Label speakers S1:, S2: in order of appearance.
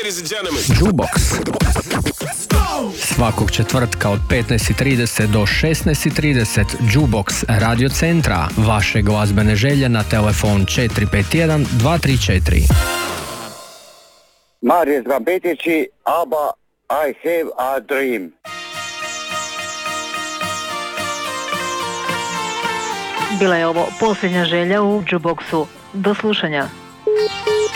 S1: Jukebox svakog četvrtka od 15:30 do 16:30. Jukebox Radio Centra. Vaše glazbene želje na telefon 451 234.
S2: Marius Gambetici, ABBA, I have a dream.
S3: Bila je ovo posljednja želja u Jukeboxu. Do slušanja.